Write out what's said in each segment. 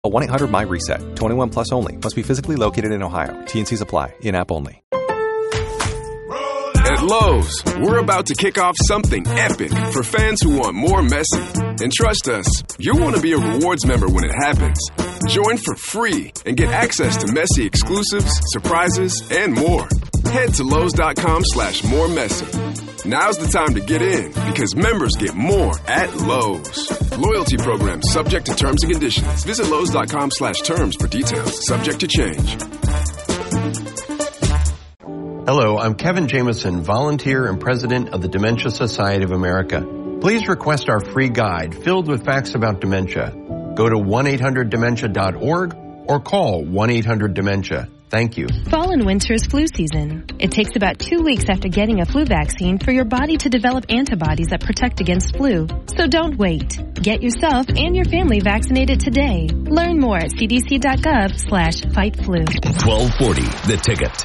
A 1-800-MY-RESET. 21 plus only. Must be physically located in Ohio. T&Cs apply. In-app only. At Lowe's, we're about to kick off something epic for fans who want more Messi. And trust us, you'll want to be a rewards member when it happens. Join for free and get access to Messi exclusives, surprises, and more. Head to Lowe's.com/more-Messi. Now's the time to get in because members get more at Lowe's. Loyalty program subject to terms and conditions. Visit Lowe's.com/terms for details. Subject to change. Hello, I'm Kevin Jameson, volunteer and president of the Dementia Society of America. Please request our free guide filled with facts about dementia. Go to 1-800-DEMENTIA.org or call 1-800-DEMENTIA. Thank you. Fall and winter is flu season. It takes about 2 weeks after getting a flu vaccine for your body to develop antibodies that protect against flu. So don't wait. Get yourself and your family vaccinated today. Learn more at cdc.gov/fightflu. 1240, The Ticket.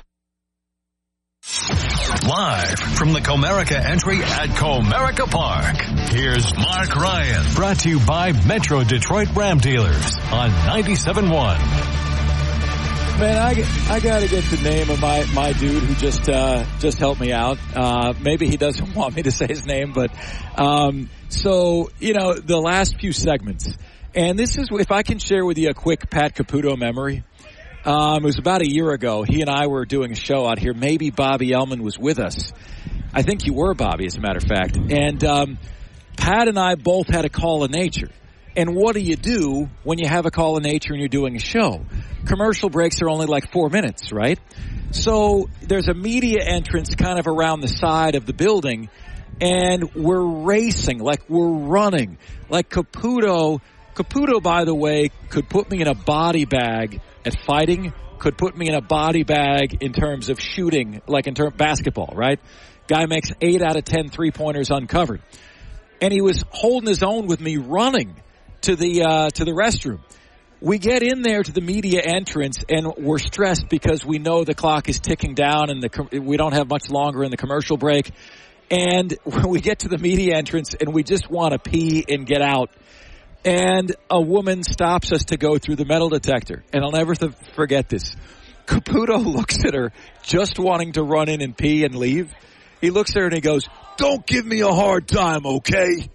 Live from the Comerica entry at Comerica Park, here's Mark Ryan. Brought to you by Metro Detroit Ram Dealers on 97.1. Man, I got to get the name of my dude who just helped me out. Maybe he doesn't want me to say his name, but so the last few segments, and this is if I can share with you a quick Pat Caputo memory. It was about a year ago. He and I were doing a show out here. Maybe Bobby Ellman was with us. I think you were, Bobby, as a matter of fact. And Pat and I both had a call of nature. And what do you do when you have a call of nature and you're doing a show? Commercial breaks are only like 4 minutes, right? So there's a media entrance kind of around the side of the building, and we're racing, like we're running. Like Caputo, by the way, could put me in a body bag at fighting, could put me in a body bag in terms of shooting, like in terms of basketball, right? Guy makes 8 out of 10 3-pointers uncovered. And he was holding his own with me running to the restroom. We get in there to the media entrance, and we're stressed because we know the clock is ticking down and we don't have much longer in the commercial break. And we get to the media entrance, and we just want to pee and get out. And a woman stops us to go through the metal detector. And I'll never forget this. Caputo looks at her, just wanting to run in and pee and leave. He looks at her and he goes, "Don't give me a hard time, okay?"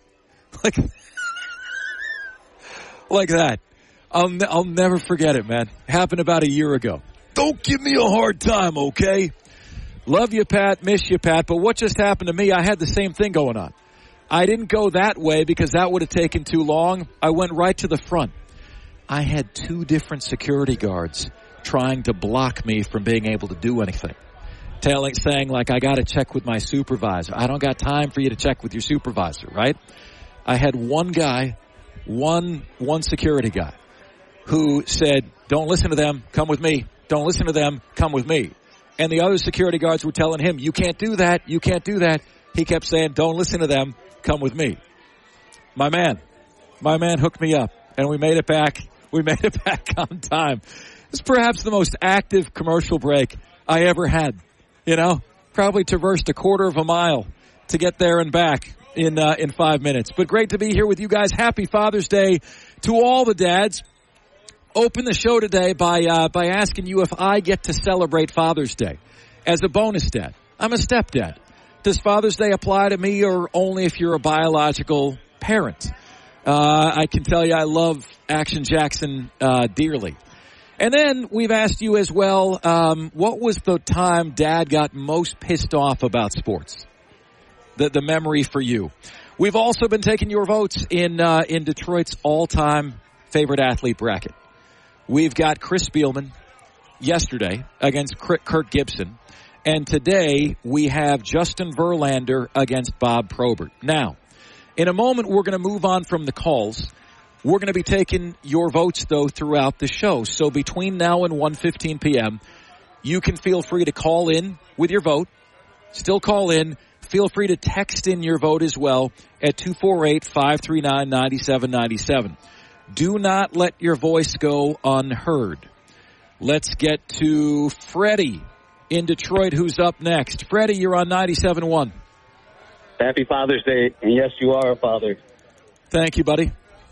Like that. I'll never forget it, man. Happened about a year ago. "Don't give me a hard time, okay?" Love you, Pat. Miss you, Pat. But what just happened to me, I had the same thing going on. I didn't go that way because that would have taken too long. I went right to the front. I had 2 different security guards trying to block me from being able to do anything. Saying, like, I got to check with my supervisor. I don't got time for you to check with your supervisor, right? I had one guy, one security guy, who said, "Don't listen to them, come with me. Don't listen to them, come with me." And the other security guards were telling him, "You can't do that, you can't do that." He kept saying, "Don't listen to them, come with me." My man hooked me up, and we made it back. We made it back on time. It's perhaps the most active commercial break I ever had. Probably traversed a quarter of a mile to get there and back in 5 minutes. But great to be here with you guys. Happy Father's Day to all the dads. Open the show today by asking you if I get to celebrate Father's Day as a bonus dad. I'm a stepdad. Does Father's Day apply to me or only if you're a biological parent? I can tell you I love Action Jackson dearly. And then we've asked you as well, what was the time Dad got most pissed off about sports? The memory for you. We've also been taking your votes in Detroit's all-time favorite athlete bracket. We've got Chris Spielman yesterday against Kurt Gibson. And today we have Justin Verlander against Bob Probert. Now, in a moment we're going to move on from the calls. We're going to be taking your votes, though, throughout the show. So between now and 1:15 p.m., you can feel free to call in with your vote. Still call in. Feel free to text in your vote as well at 248-539-9797. Do not let your voice go unheard. Let's get to Freddie in Detroit, who's up next. Freddie, you're on 97.1. Happy Father's Day, and yes, you are a father. Thank you, buddy.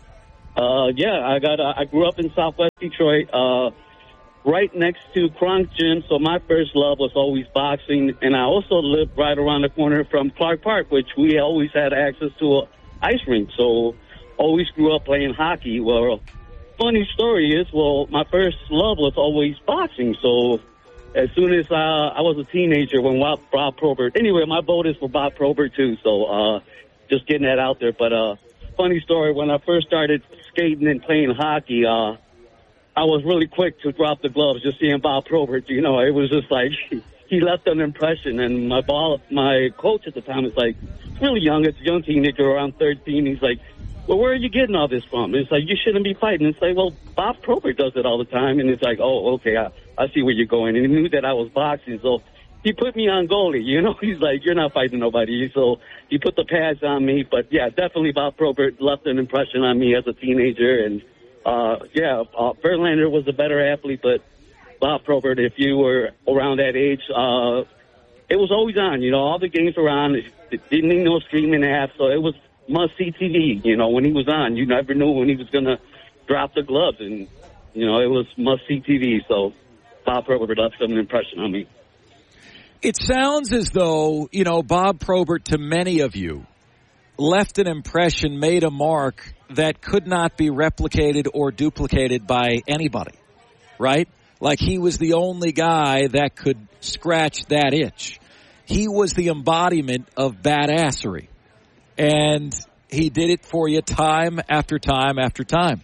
I grew up in Southwest Detroit, right next to Kronk Gym, so my first love was always boxing, and I also lived right around the corner from Clark Park, which we always had access to an ice rink, so always grew up playing hockey. Well, funny story is, my first love was always boxing, so as soon as I was a teenager when Bob Probert, anyway, my vote is for Bob Probert too, so just getting that out there. But funny story, when I first started skating and playing hockey, I was really quick to drop the gloves just seeing Bob Probert. You know, it was just like he left an impression. And my coach at the time was like, really young, it's a young teenager around 13. He's like, well, where are you getting all this from? And it's like, you shouldn't be fighting. It's like, well, Bob Probert does it all the time. And it's like, oh, okay, I see where you're going. And he knew that I was boxing, so he put me on goalie. You know, he's like, you're not fighting nobody. So he put the pads on me. But, yeah, definitely Bob Probert left an impression on me as a teenager. And, Verlander was a better athlete, but Bob Probert, if you were around that age, it was always on. You know, all the games were on. It didn't need no streaming app, so it was must-see TV. You know, when he was on, you never knew when he was going to drop the gloves. And, you know, it was must-see TV. So Bob Probert left an impression on me. It sounds as though, you know, Bob Probert, to many of you, left an impression, made a mark that could not be replicated or duplicated by anybody, right? Like he was the only guy that could scratch that itch. He was the embodiment of badassery. And he did it for you time after time after time.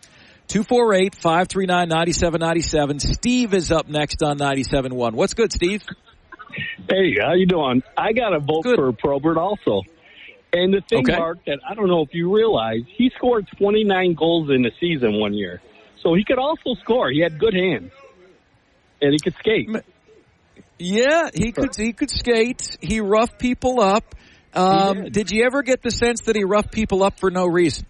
248-539-9797. Steve is up next on 97.1. What's good, Steve? Hey, how you doing? I got a vote for Probert also. And the thing, Mark, that I don't know if you realize, he scored 29 goals in the season one year. So he could also score. He had good hands. And he could skate. Yeah, he could skate. He roughed people up. Did you ever get the sense that he roughed people up for no reason?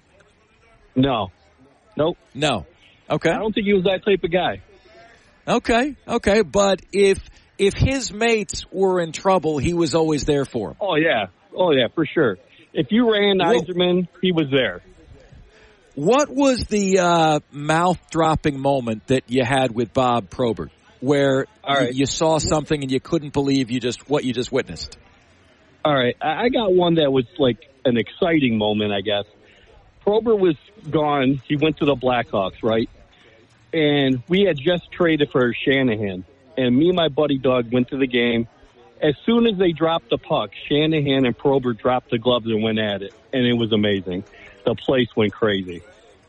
No. Nope. No. Okay. I don't think he was that type of guy. Okay. But if his mates were in trouble, he was always there for them. Oh, yeah, for sure. If you ran Yzerman, he was there. What was the mouth-dropping moment that you had with Bob Probert, where you saw something and you couldn't believe what you just witnessed? All right, I got one that was like an exciting moment, I guess. Probert was gone. He went to the Blackhawks, right? And we had just traded for Shanahan. And me and my buddy Doug went to the game. As soon as they dropped the puck, Shanahan and Probert dropped the gloves and went at it. And it was amazing. The place went crazy.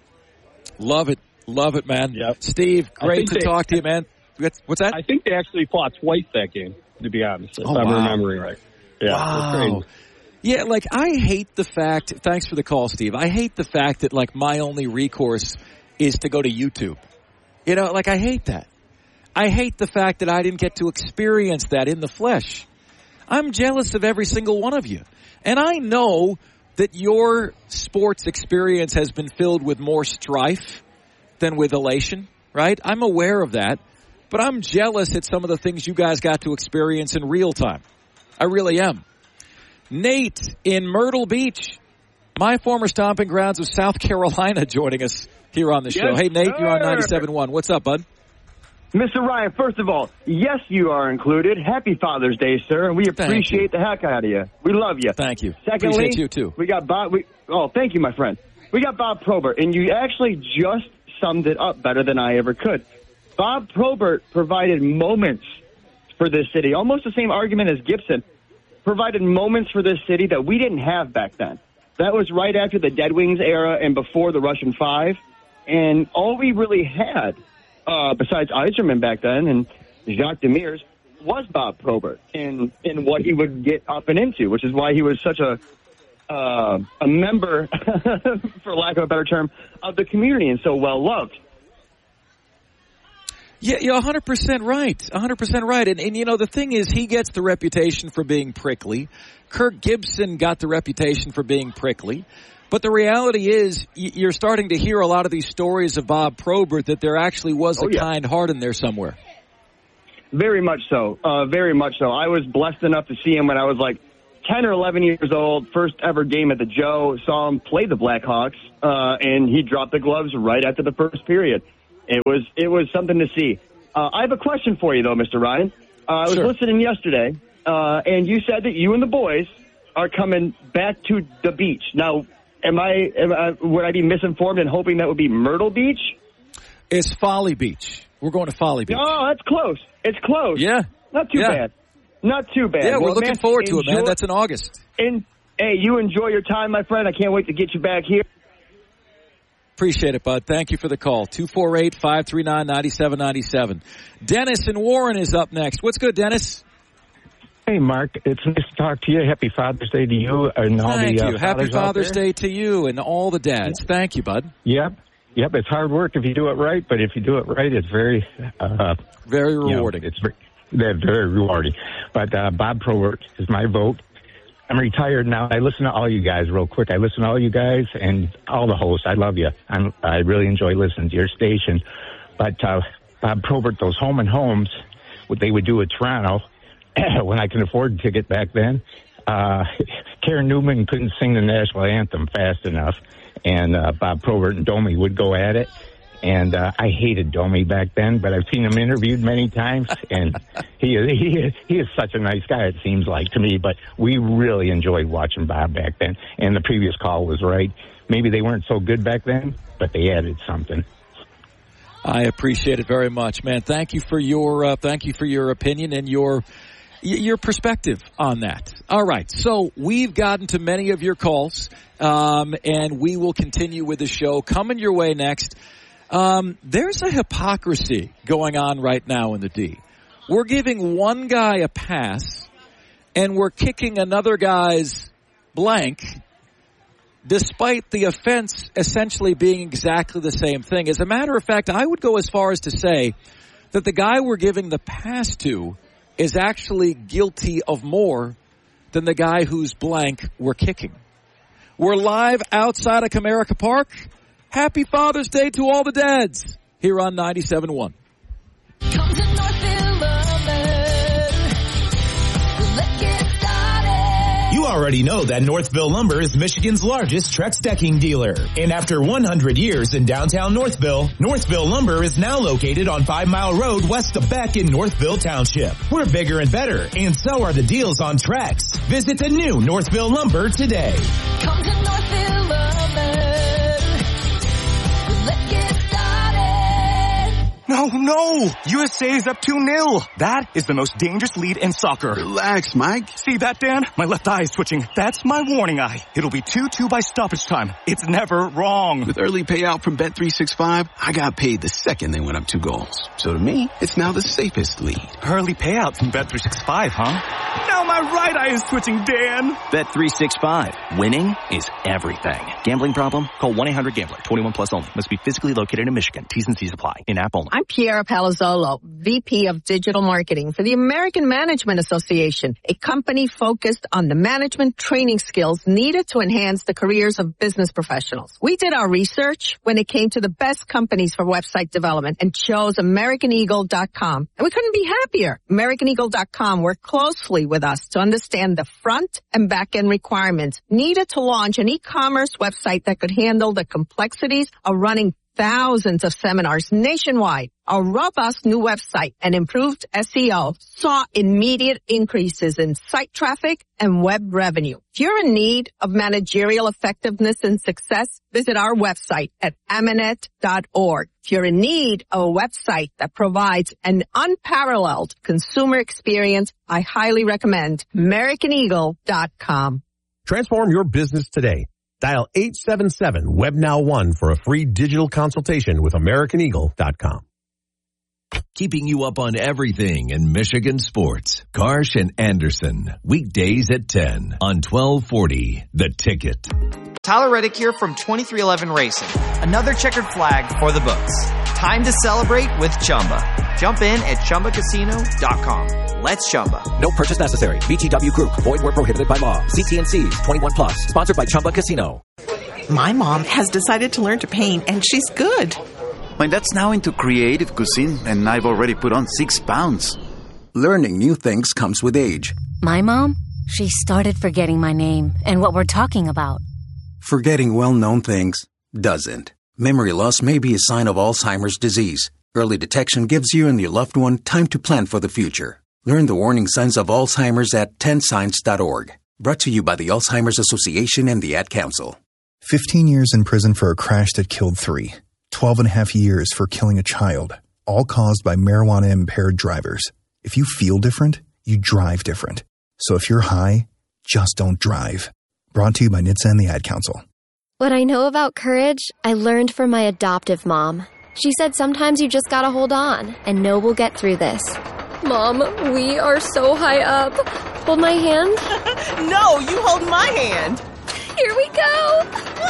Love it, man. Yep. Steve, great to talk to you, man. What's that? I think they actually fought twice that game, to be honest, if I'm remembering right. Yeah, wow. Crazy. Yeah, like, I hate the fact, thanks for the call, Steve. I hate the fact that, like, my only recourse is to go to YouTube. You know, like, I hate that. I hate the fact that I didn't get to experience that in the flesh. I'm jealous of every single one of you. And I know that your sports experience has been filled with more strife than with elation, right? I'm aware of that. But I'm jealous at some of the things you guys got to experience in real time. I really am. Nate in Myrtle Beach, my former stomping grounds of South Carolina, joining us here on the show. Yes, hey, Nate, sir. You're on 97.1. What's up, bud? Mr. Ryan, first of all, yes, you are included. Happy Father's Day, sir, and we appreciate the heck out of you. We love you. Thank you. Secondly, appreciate you, too. We got Bob. Thank you, my friend. We got Bob Probert, and you actually just summed it up better than I ever could. Bob Probert provided moments for this city, almost the same argument as Gibson, provided moments for this city that we didn't have back then. That was right after the Dead Wings era and before the Russian Five, and all we really had, besides Yzerman back then and Jacques Demers, was Bob Probert in what he would get up and into, which is why he was such a member, for lack of a better term, of the community and so well loved. Yeah, you're 100% right. 100% right. And you know, the thing is, he gets the reputation for being prickly. Kirk Gibson got the reputation for being prickly. But the reality is, you're starting to hear a lot of these stories of Bob Probert that there actually was a kind heart in there somewhere. Very much so. Very much so. I was blessed enough to see him when I was like 10 or 11 years old, first ever game at the Joe, saw him play the Blackhawks, and he dropped the gloves right after the first period. It was something to see. I have a question for you, though, Mr. Ryan. I was listening yesterday, and you said that you and the boys are coming back to the beach. Now, would I be misinformed and hoping that would be Myrtle Beach? It's Folly Beach. We're going to Folly Beach. Oh, that's close. It's close. Yeah. Not too bad. Not too bad. Yeah, we're looking forward to it, man. That's in August. And, hey, you enjoy your time, my friend. I can't wait to get you back here. Appreciate it, bud. Thank you for the call. 248-539-9797. Dennis in Warren is up next. What's good, Dennis? Hey, Mark. It's nice to talk to you. Happy Father's Day to you and all Thank the you. Happy Father's Day to you and all the dads. Yeah. Thank you, bud. Yep. It's hard work if you do it right, but if you do it right, it's very... very rewarding. They're very rewarding. But Bob Probert is my vote. I'm retired now. I listen to all you guys real quick. I listen to all you guys and all the hosts. I love you. I really enjoy listening to your station. But Bob Probert, those home and homes, what they would do at Toronto, when I can afford a ticket back then, Karen Newman couldn't sing the national anthem fast enough. And Bob Probert and Domi would go at it. And I hated Domi back then, but I've seen him interviewed many times, and he is such a nice guy, it seems like to me. But we really enjoyed watching Bob back then. And the previous call was right. Maybe they weren't so good back then, but they added something. I appreciate it very much, man. Thank you for your opinion and your perspective on that. All right, so we've gotten to many of your calls, and we will continue with the show. Coming your way next. There's a hypocrisy going on right now in the D. We're giving one guy a pass, and we're kicking another guy's blank, despite the offense essentially being exactly the same thing. As a matter of fact, I would go as far as to say that the guy we're giving the pass to is actually guilty of more than the guy whose blank we're kicking. We're live outside of Comerica Park. Happy Father's Day to all the dads here on 97.1. Come to Northville Lumber. Let's get started. You already know that Northville Lumber is Michigan's largest Trex decking dealer. And after 100 years in downtown Northville, Northville Lumber is now located on 5 Mile Road west of Beck in Northville Township. We're bigger and better, and so are the deals on Trex. Visit the new Northville Lumber today. Come to Northville Lumber. Let's get started. No! USA is up 2-0. That is the most dangerous lead in soccer. Relax, Mike. See that, Dan? My left eye is twitching. That's my warning eye. It'll be 2-2 by stoppage time. It's never wrong. With early payout from Bet365, I got paid the second they went up 2 goals. So to me, it's now the safest lead. Early payout from Bet365, huh? Now my right eye is twitching, Dan. Bet365. Winning is everything. Gambling problem? Call 1-800-GAMBLER. 21 plus only. Must be physically located in Michigan. T's and C's apply. In-app only. I'm Piera Palazzolo, VP of Digital Marketing for the American Management Association, a company focused on the management training skills needed to enhance the careers of business professionals. We did our research when it came to the best companies for website development and chose AmericanEagle.com. And we couldn't be happier. AmericanEagle.com worked closely with us to understand the front and back end requirements needed to launch an e-commerce website that could handle the complexities of running thousands of seminars nationwide. Our robust new website and improved SEO saw immediate increases in site traffic and web revenue. If you're in need of managerial effectiveness and success, visit our website at Amanet.org. If you're in need of a website that provides an unparalleled consumer experience, I highly recommend AmericanEagle.com. Transform your business today. Dial 877-WebNow1 for a free digital consultation with AmericanEagle.com. Keeping you up on everything in Michigan sports. Karsh and Anderson. Weekdays at 10 on 1240 The Ticket. Tyler Reddick here from 2311 Racing. Another checkered flag for the books. Time to celebrate with Chumba. Jump in at ChumbaCasino.com. Let's Chumba. No purchase necessary. VGW Group. Void where prohibited by law. CT&C's 21 plus. Sponsored by Chumba Casino. My mom has decided to learn to paint, and she's good. My dad's now into creative cuisine, and I've already put on 6 pounds. Learning new things comes with age. My mom She started forgetting my name and what we're talking about. Forgetting well-known things doesn't. Memory loss may be a sign of Alzheimer's disease. Early detection gives you and your loved one time to plan for the future. Learn the warning signs of Alzheimer's at 10signs.org. Brought to you by the Alzheimer's Association and the Ad Council. 15 years in prison for a crash that killed 3. 12 and a half years for killing a child. All caused by marijuana-impaired drivers. If you feel different, you drive different. So if you're high, just don't drive. Brought to you by NHTSA and the Ad Council. What I know about courage, I learned from my adoptive mom. She said sometimes you just gotta hold on and know we'll get through this. Mom, we are so high up. Hold my hand. No, you hold my hand. Here we go.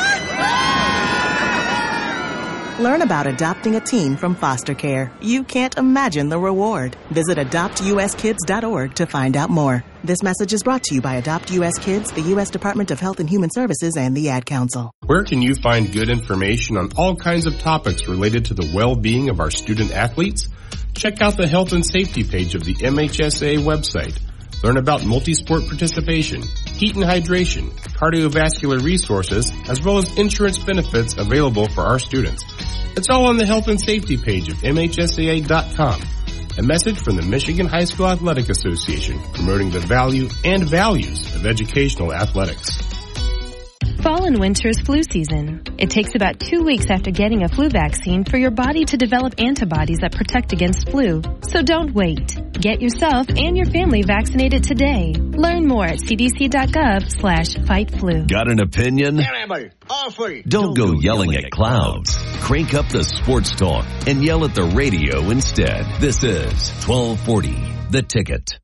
Learn about adopting a teen from foster care. You can't imagine the reward. Visit adoptuskids.org to find out more. This message is brought to you by Adopt U.S. Kids, the U.S. Department of Health and Human Services, and the Ad Council. Where can you find good information on all kinds of topics related to the well-being of our student athletes? Check out the health and safety page of the MHSAA website. Learn about multi-sport participation, heat and hydration, cardiovascular resources, as well as insurance benefits available for our students. It's all on the health and safety page of MHSAA.com. A message from the Michigan High School Athletic Association, promoting the value and values of educational athletics. Fall and winter is flu season. It takes about 2 weeks after getting a flu vaccine for your body to develop antibodies that protect against flu. So don't wait. Get yourself and your family vaccinated today. Learn more at cdc.gov/fightflu. Got an opinion? Don't go yelling at clouds. Crank up the sports talk and yell at the radio instead. This is 1240 The Ticket.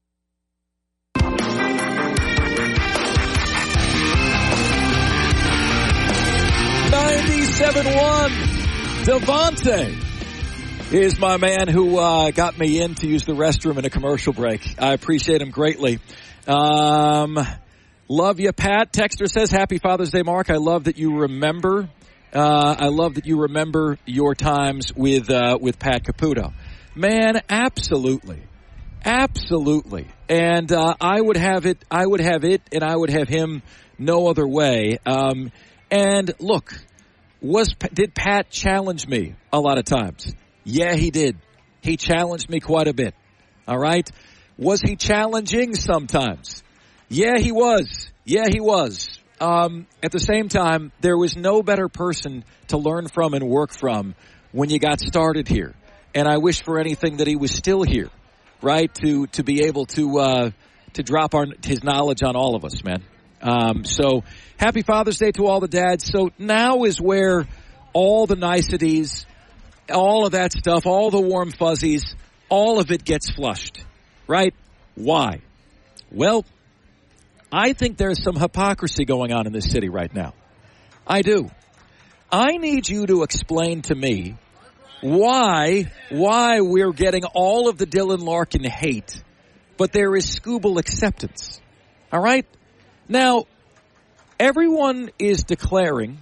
97.1 Devontae is my man who got me in to use the restroom in a commercial break. I appreciate him greatly. Love you, Pat. Texter says, Happy Father's Day, Mark. I love that you remember. I love that you remember your times with Pat Caputo. Man, absolutely. Absolutely. And I would have it, and I would have him no other way. And look, did Pat challenge me a lot of times? Yeah, he did. He challenged me quite a bit. All right? Was he challenging sometimes? Yeah, he was. Yeah, he was. At the same time, there was no better person to learn from and work from when you got started here. And I wish for anything that he was still here, right? To be able to drop his knowledge on all of us, man. So happy Father's Day to all the dads. So now is where all the niceties, all of that stuff, all the warm fuzzies, all of it gets flushed, right? Why? Well, I think there's some hypocrisy going on in this city right now. I do. I need you to explain to me why we're getting all of the Dylan Larkin hate, but there is Scooble acceptance. All right? Now, everyone is declaring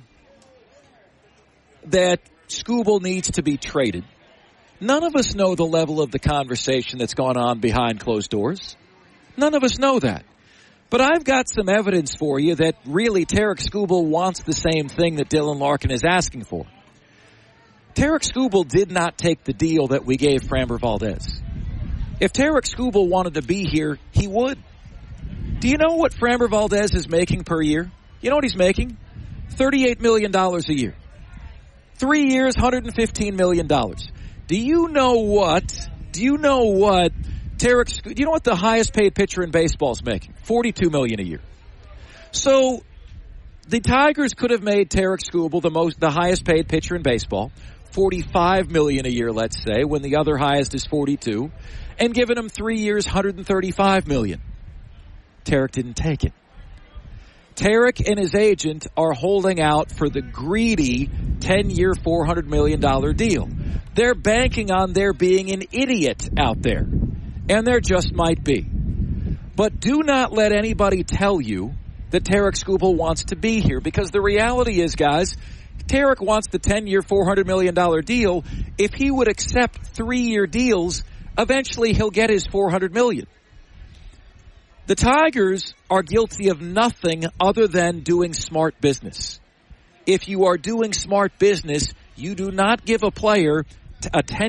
that Scooble needs to be traded. None of us know the level of the conversation that's gone on behind closed doors. None of us know that. But I've got some evidence for you that really Tarek Scooble wants the same thing that Dylan Larkin is asking for. Tarek Scooble did not take the deal that we gave Framber Valdez. If Tarek Scooble wanted to be here, he would. Do you know what Framber Valdez is making per year? You know what he's making? $38 million a year. 3 years, $115 million. Do you know what Tarek, do you know what the highest paid pitcher in baseball is making? $42 million a year. So the Tigers could have made Tarek Scooble the highest paid pitcher in baseball, $45 million a year, let's say, when the other highest is $42, and given him 3 years, $135 million. Tarek didn't take it. Tarek and his agent are holding out for the greedy 10-year, $400 million deal. They're banking on there being an idiot out there. And there just might be. But do not let anybody tell you that Tarek Scooble wants to be here, because the reality is, guys, Tarek wants the 10-year, $400 million deal. If he would accept 3-year deals, eventually he'll get his $400 million. The Tigers are guilty of nothing other than doing smart business. If you are doing smart business, you do not give a player a 10